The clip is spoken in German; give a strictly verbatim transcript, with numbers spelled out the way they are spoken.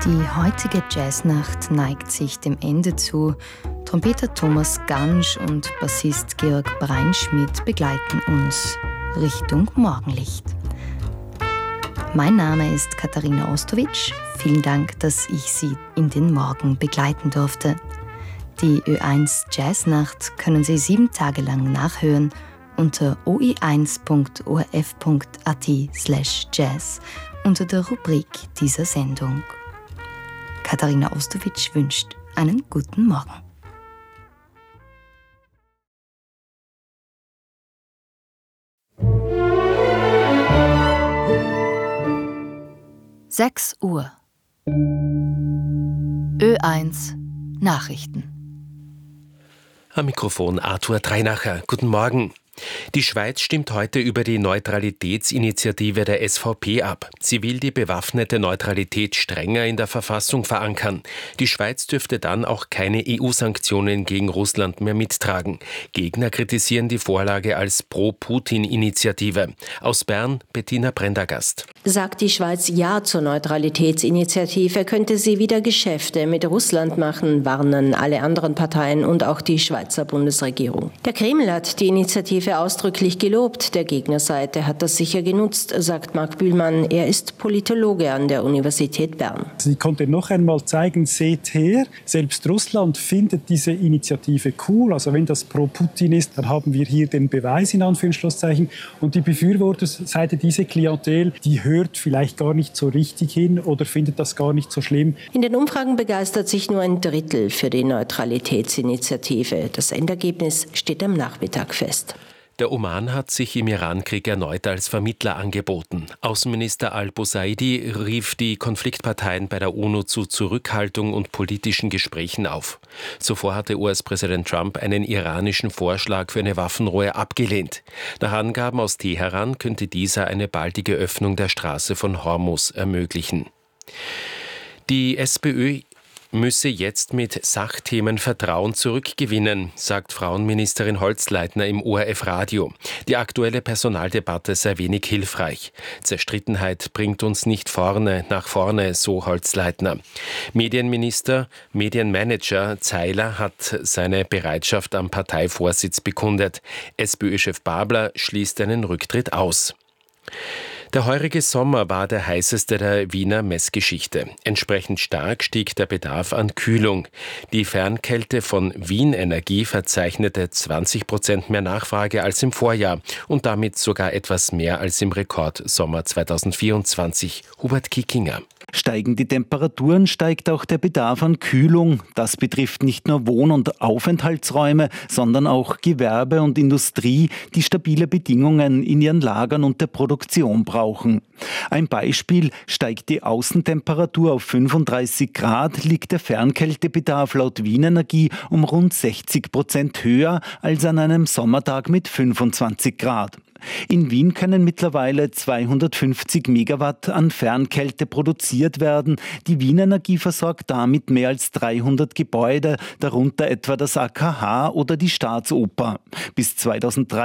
Die heutige Jazznacht neigt sich dem Ende zu. Trompeter Thomas Gansch und Bassist Georg Breinschmidt begleiten uns Richtung Morgenlicht. Mein Name ist Katharina Ostowitsch. Vielen Dank, dass ich Sie in den Morgen begleiten durfte. Die Ö eins Jazznacht können Sie sieben Tage lang nachhören unter o i eins punkt o r f punkt a t slash jazz unter der Rubrik dieser Sendung. Katharina Ostowitsch wünscht einen guten Morgen. sechs Uhr. Ö eins Nachrichten. Am Mikrofon Arthur Dreinacher. Guten Morgen. Die Schweiz stimmt heute über die Neutralitätsinitiative der S V P ab. Sie will die bewaffnete Neutralität strenger in der Verfassung verankern. Die Schweiz dürfte dann auch keine E U-Sanktionen gegen Russland mehr mittragen. Gegner kritisieren die Vorlage als Pro-Putin-Initiative. Aus Bern, Bettina Prendergast. Sagt die Schweiz Ja zur Neutralitätsinitiative, könnte sie wieder Geschäfte mit Russland machen, warnen alle anderen Parteien und auch die Schweizer Bundesregierung. Der Kreml hat die Initiative ausdrücklich gelobt. Der Gegnerseite hat das sicher genutzt, sagt Marc Bühlmann. Er ist Politologe an der Universität Bern. Sie konnte noch einmal zeigen, seht her, selbst Russland findet diese Initiative cool. Also wenn das pro Putin ist, dann haben wir hier den Beweis in Anführungszeichen. Und die Befürworterseite, diese Klientel, die hört vielleicht gar nicht so richtig hin oder findet das gar nicht so schlimm. In den Umfragen begeistert sich nur ein Drittel für die Neutralitätsinitiative. Das Endergebnis steht am Nachmittag fest. Der Oman hat sich im Irankrieg erneut als Vermittler angeboten. Außenminister al-Busaidi rief die Konfliktparteien bei der UNO zu Zurückhaltung und politischen Gesprächen auf. Zuvor hatte U S-Präsident Trump einen iranischen Vorschlag für eine Waffenruhe abgelehnt. Nach Angaben aus Teheran könnte dieser eine baldige Öffnung der Straße von Hormuz ermöglichen. Die SPÖ müsse jetzt mit Sachthemen Vertrauen zurückgewinnen, sagt Frauenministerin Holzleitner im O R F-Radio. Die aktuelle Personaldebatte sei wenig hilfreich. Zerstrittenheit bringt uns nicht vorne nach vorne, so Holzleitner. Medienminister, Medienmanager Zeiler hat seine Bereitschaft am Parteivorsitz bekundet. SPÖ-Chef Babler schließt einen Rücktritt aus. Der heurige Sommer war der heißeste der Wiener Messgeschichte. Entsprechend stark stieg der Bedarf an Kühlung. Die Fernkälte von Wien Energie verzeichnete zwanzig Prozent mehr Nachfrage als im Vorjahr und damit sogar etwas mehr als im Rekordsommer zweitausendvierundzwanzig. Hubert Kickinger. Steigen die Temperaturen, steigt auch der Bedarf an Kühlung. Das betrifft nicht nur Wohn- und Aufenthaltsräume, sondern auch Gewerbe und Industrie, die stabile Bedingungen in ihren Lagern und der Produktion brauchen. Ein Beispiel: steigt die Außentemperatur auf fünfunddreißig Grad, liegt der Fernkältebedarf laut Wien Energie um rund sechzig Prozent höher als an einem Sommertag mit fünfundzwanzig Grad. In Wien können mittlerweile zweihundertfünfzig Megawatt an Fernkälte produziert werden. Die Wien Energie versorgt damit mehr als dreihundert Gebäude, darunter etwa das A K H oder die Staatsoper. Bis zweitausenddreißig